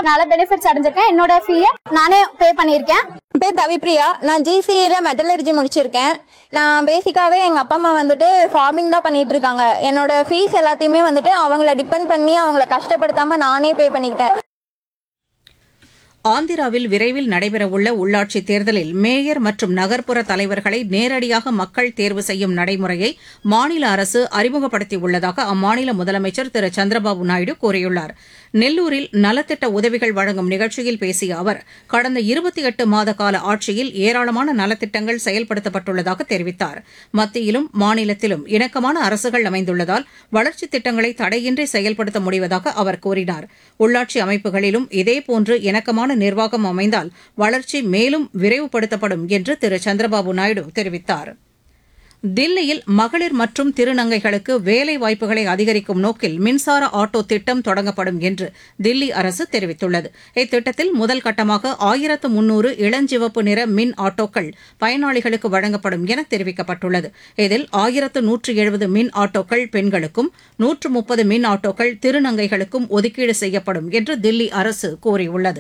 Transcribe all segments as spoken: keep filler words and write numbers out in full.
நல்ல பெனிஃபிட்ஸ் அடைஞ்சிருக்கேன். என்னோட ஃபீயை நானே பே பண்ணியிருக்கேன். என் பேர் தவிப்பிரியா. நான் ஜிசிஏல மெட்டலர்ஜி முடிச்சிருக்கேன். நான் பேசிக்காவே எங்க அப்பா அம்மா வந்துட்டு ஃபார்மிங் தான் பண்ணிட்டு இருக்காங்க. என்னோட ஃபீஸ் எல்லாத்தையுமே வந்துட்டு அவங்கள டிபெண்ட் பண்ணி அவங்கள கஷ்டப்படுத்தாம நானே பே பண்ணிக்கிட்டேன். ஆந்திராவில் விரைவில் நடைபெறவுள்ள உள்ளாட்சித் தேர்தலில் மேயர் மற்றும் நகர்ப்புற தலைவர்களை நேரடியாக மக்கள் தேர்வு செய்யும் நடைமுறையை மாநில அரசு அறிமுகப்படுத்தியுள்ளதாக அம்மாநில முதலமைச்சர் திரு சந்திரபாபு நாயுடு கூறியுள்ளார். நெல்லூரில் நலத்திட்ட உதவிகள் வழங்கும் நிகழ்ச்சியில் பேசிய அவர், கடந்த இருபத்தி எட்டு மாத கால ஆட்சியில் ஏராளமான நலத்திட்டங்கள் செயல்படுத்தப்பட்டுள்ளதாக தெரிவித்தார். மத்தியிலும் மாநிலத்திலும் இணக்கமான அரசுகள் அமைந்துள்ளதால் வளர்ச்சித் திட்டங்களை தடையின்றி செயல்படுத்த முடிவதாக அவர் கூறினார். உள்ளாட்சி அமைப்புகளிலும் இதேபோன்று இணக்கமான நிர்வாகம் அமைந்தால் வளர்ச்சி மேலும் விரைவுபடுத்தப்படும் என்று திரு சந்திரபாபு நாயுடு தெரிவித்தார். தில்லியில் மகளிர் மற்றும் திருநங்கைகளுக்கு வேலை வாய்ப்புகளை அதிகரிக்கும் நோக்கில் மின்சார ஆட்டோ திட்டம் தொடங்கப்படும் என்று தில்லி அரசு தெரிவித்துள்ளது. இத்திட்டத்தில் முதல் கட்டமாக ஆயிரத்து முன்னூறு இளஞ்சிவப்பு நிற மின் ஆட்டோக்கள் பயனாளிகளுக்கு வழங்கப்படும் என தெரிவிக்கப்பட்டுள்ளது. இதில் ஆயிரத்து நூற்று எழுபது மின் ஆட்டோக்கள் பெண்களுக்கும் நூற்று முப்பது மின் ஆட்டோக்கள் திருநங்கைகளுக்கும் ஒதுக்கீடு செய்யப்படும் என்று தில்லி அரசு கூறியுள்ளது.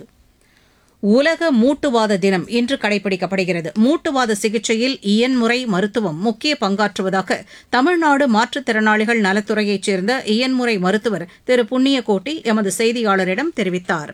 உலக மூட்டுவாத தினம் இன்று கடைபிடிக்கப்படுகிறது. மூட்டுவாத சிகிச்சையில் இயன்முறை மருத்துவம் முக்கிய பங்காற்றுவதாக தமிழ்நாடு மாற்றுத்திறனாளிகள் நலத்துறையைச் சேர்ந்த இயன்முறை மருத்துவர் திரு புண்ணியகோட்டி எமது செய்தியாளரிடம் தெரிவித்தார்.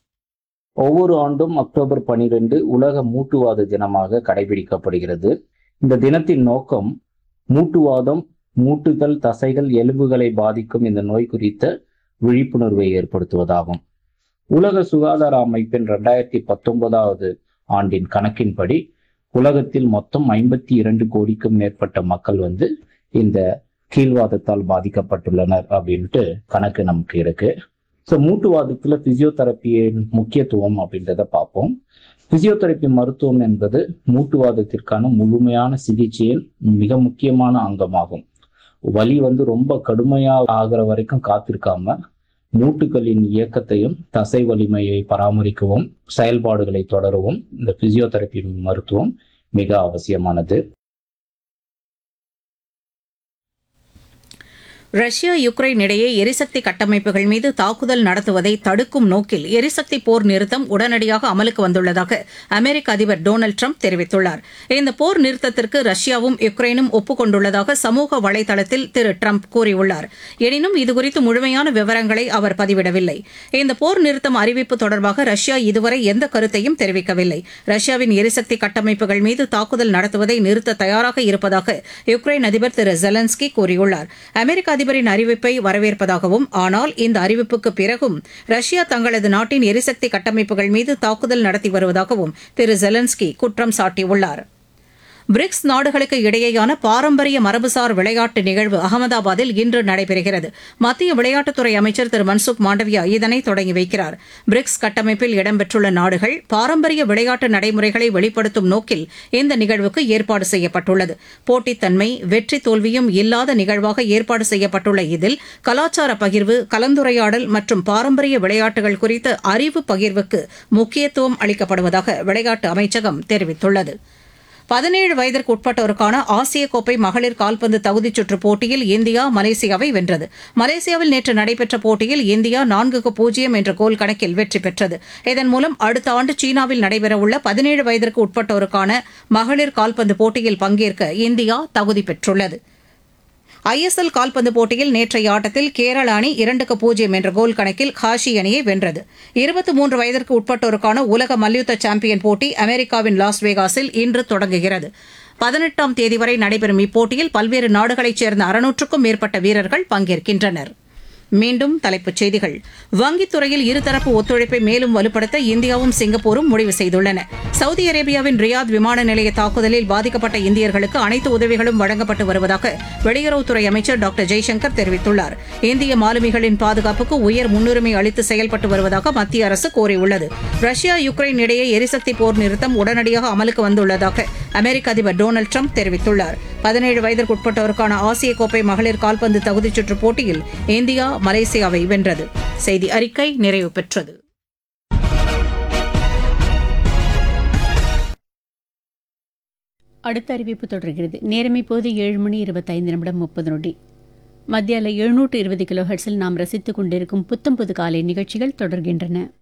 ஒவ்வொரு ஆண்டும் அக்டோபர் பனிரெண்டு உலக மூட்டுவாத தினமாக கடைபிடிக்கப்படுகிறது. இந்த தினத்தின் நோக்கம் மூட்டுவாதம், மூட்டுகள், தசைகள், எலும்புகளை பாதிக்கும் இந்த நோய் குறித்த விழிப்புணர்வை ஏற்படுத்துவதாகும். உலக சுகாதார அமைப்பின் இரண்டாயிரத்தி பத்தொன்பதாவது ஆண்டின் கணக்கின்படி உலகத்தில் மொத்தம் ஐம்பத்தி இரண்டு கோடிக்கும் மேற்பட்ட மக்கள் வந்து இந்த கீழ்வாதத்தால் பாதிக்கப்பட்டுள்ளனர் அப்படின்ட்டு கணக்கு நமக்கு இருக்கு. ஸோ மூட்டுவாதத்துல பிசியோதெரப்பியின் முக்கியத்துவம் அப்படின்றத பார்ப்போம். பிசியோதெரப்பி மருத்துவம் என்பது மூட்டுவாதத்திற்கான முழுமையான சிகிச்சையின் மிக முக்கியமான அங்கமாகும். வலி வந்து ரொம்ப கடுமையா ஆகிற வரைக்கும் காத்திருக்காம மூட்டுகளின் இயக்கத்தையும் தசை வலிமையை பராமரிக்கவும் செயல்பாடுகளை தொடரவும் இந்த பிசியோதெரப்பி மருத்துவம் மிக அவசியமானது. ரஷ்யா யுக்ரைன் இடையே எரிசக்தி கட்டமைப்புகள் மீது தாக்குதல் நடத்துவதை தடுக்கும் நோக்கில் எரிசக்தி போர் நிறுத்தம் உடனடியாக அமலுக்கு வந்துள்ளதாக அமெரிக்க அதிபர் டொனால்டு ட்ரம்ப் தெரிவித்துள்ளார். இந்த போர் நிறுத்தத்திற்கு ரஷ்யாவும் யுக்ரைனும் ஒப்புக் கொண்டுள்ளதாக சமூக வலைதளத்தில் திரு ட்ரம்ப் கூறியுள்ளார். எனினும் இதுகுறித்து முழுமையான விவரங்களை அவர் பதிவிடவில்லை. இந்த போர் நிறுத்தம் அறிவிப்பு தொடர்பாக ரஷ்யா இதுவரை எந்த கருத்தையும் தெரிவிக்கவில்லை. ரஷ்யாவின் எரிசக்தி கட்டமைப்புகள் மீது தாக்குதல் நடத்துவதை நிறுத்த தயாராக இருப்பதாக யுக்ரைன் அதிபர் திரு ஜெலன்ஸ்கி கூறியுள்ளார். அமெரிக்க அதிபரின் அறிவிப்பை வரவேற்பதாகவும், ஆனால் இந்த அறிவிப்புக்கு பிறகும் ரஷ்யா தங்களது நாட்டின் எரிசக்தி கட்டமைப்புகள் மீது தாக்குதல் நடத்தி வருவதாகவும் திரு ஜெலன்ஸ்கி குற்றம் சாட்டியுள்ளார். பிரிக்ஸ் நாடுகளுக்கு இடையேயான பாரம்பரிய மரபுசார் விளையாட்டு நிகழ்வு அகமதாபாத்தில் இன்று நடைபெறுகிறது. மத்திய விளையாட்டுத்துறை அமைச்சர் திரு மன்சுக் மாண்டவியா இதனை தொடங்கி வைக்கிறார். பிரிக்ஸ் கட்டமைப்பில் இடம்பெற்றுள்ள நாடுகள் பாரம்பரிய விளையாட்டு நடைமுறைகளை வெளிப்படுத்தும் நோக்கில் இந்த நிகழ்வுக்கு ஏற்பாடு செய்யப்பட்டுள்ளது. போட்டித்தன்மை, வெற்றி தோல்வியும் இல்லாத நிகழ்வாக ஏற்பாடு செய்யப்பட்டுள்ள இதில் கலாச்சார பகிர்வு, கலந்துரையாடல் மற்றும் பாரம்பரிய விளையாட்டுகள் குறித்த அறிவு பகிர்வுக்கு முக்கியத்துவம் அளிக்கப்படுவதாக விளையாட்டு அமைச்சகம் தெரிவித்துள்ளது. பதினேழு வயதிற்கு உட்பட்டோருக்கான ஆசிய கோப்பை மகளிர் கால்பந்து தகுதிச் சுற்று போட்டியில் இந்தியா மலேசியாவை வென்றது. மலேசியாவில் நேற்று நடைபெற்ற போட்டியில் இந்தியா நான்குக்கு பூஜ்ஜியம் என்ற கோல் கணக்கில் வெற்றி பெற்றது. இதன் மூலம் அடுத்த ஆண்டு சீனாவில் நடைபெறவுள்ள பதினேழு வயதிற்கு உட்பட்டோருக்கான மகளிர் கால்பந்து போட்டியில் பங்கேற்க இந்தியா தகுதி பெற்றுள்ளது. ஐ எஸ் எல் கால்பந்து போட்டியில் நேற்றைய ஆட்டத்தில் கேரள அணி இரண்டுக்கு பூஜ்ஜியம் என்ற கோல் கணக்கில் காஷி அணியை வென்றது. இருபத்தி மூன்று வயதிற்கு உட்பட்டோருக்கான உலக மல்யுத்த சாம்பியன் போட்டி அமெரிக்காவின் லாஸ் வேகாஸில் இன்று தொடங்குகிறது. பதினெட்டாம் தேதி வரை நடைபெறும் இப்போட்டியில் பல்வேறு நாடுகளைச் சேர்ந்த அறுநூற்றுக்கும் மேற்பட்ட வீரர்கள் பங்கேற்கின்றனர். மீண்டும் தலைப்புச் செய்திகள். வங்கித் துறையில் இருதரப்பு ஒத்துழைப்பை மேலும் வலுப்படுத்த இந்தியாவும் சிங்கப்பூரும் முடிவு செய்துள்ளன. சவுதி அரேபியாவின் ரியாத் விமான நிலைய தாக்குதலில் பாதிக்கப்பட்ட இந்தியர்களுக்கு அனைத்து உதவிகளும் வழங்கப்பட்டு வருவதாக வெளியுறவுத்துறை அமைச்சர் டாக்டர் ஜெய்சங்கர் தெரிவித்துள்ளார். இந்திய மாலுமிகளின் பாதுகாப்புக்கு உயர் முன்னுரிமை அளித்து செயல்பட்டு வருவதாக மத்திய அரசு கூறியுள்ளது. ரஷ்யா யுக்ரைன் இடையே எரிசக்தி போர் நிறுத்தம் உடனடியாக அமலுக்கு வந்துள்ளதாக அமெரிக்க அதிபர் டொனால்டு ட்ரம்ப் தெரிவித்துள்ளார். பதினேழு வயதிற்கு உட்பட்டோருக்கான ஆசிய கோப்பை மகளிர் கால்பந்து தகுதிச் சுற்று போட்டியில் இந்தியா மலேசியாவை வென்றது. செய்தி அறிக்கை நிறைவு பெற்றது. அடுத்த அறிவிப்பு தொடர்கிறது. நேரம் இப்போது ஏழு மணி இருபத்தைந்து நிமிடம் முப்பது நொடி. மத்தியால எழுநூற்று இருபது கிலோ ஹெர்ட்ஸில் நாம் ரசித்துக் கொண்டிருக்கும் புத்தம் புது காலை நிகழ்ச்சிகள் தொடர்கின்றன.